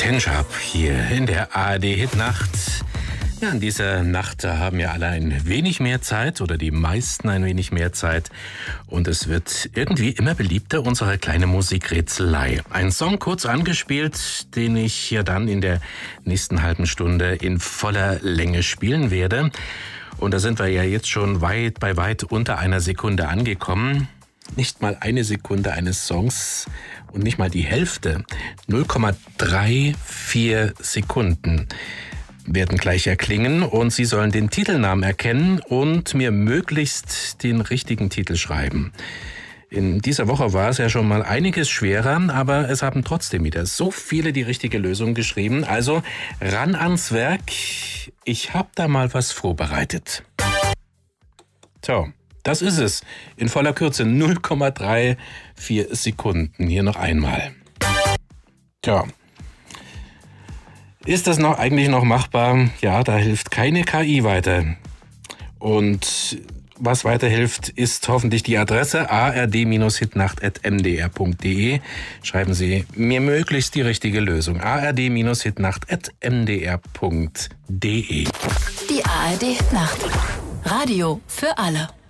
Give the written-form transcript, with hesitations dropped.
Ken Sharp hier in der ARD-Hitnacht. Ja, in dieser Nacht haben ja alle ein wenig mehr Zeit oder die meisten ein wenig mehr Zeit. Und es wird irgendwie immer beliebter, unsere kleine Musikrätselei. Ein Song kurz angespielt, den ich ja dann in der nächsten halben Stunde in voller Länge spielen werde. Und da sind wir ja jetzt schon bei weit unter einer Sekunde angekommen. Nicht mal eine Sekunde eines Songs und nicht mal die Hälfte. 0,34 Sekunden werden gleich erklingen und Sie sollen den Titelnamen erkennen und mir möglichst den richtigen Titel schreiben. In dieser Woche war es ja schon mal einiges schwerer, aber es haben trotzdem wieder so viele die richtige Lösung geschrieben. Also ran ans Werk. Ich habe da mal was vorbereitet. So, das ist es. In voller Kürze 0,34 Sekunden. Hier noch einmal. Tja. Ist das eigentlich noch machbar? Ja, da hilft keine KI weiter. Und was weiterhilft, ist hoffentlich die Adresse ard-hitnacht@mdr.de. Schreiben Sie mir möglichst die richtige Lösung. ard-hitnacht@mdr.de. Die ARD Hitnacht. Radio für alle.